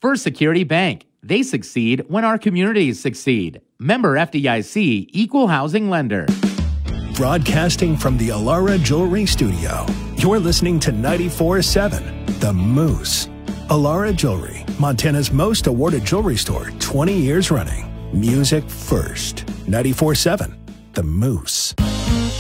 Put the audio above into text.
First Security Bank. They succeed when our communities succeed. Member FDIC, Equal Housing Lender. Broadcasting from the Alara Jewelry Studio, you're listening to 94.7 The Moose. Alara Jewelry, Montana's most awarded jewelry store, 20 years running. Music first. 94.7 The Moose.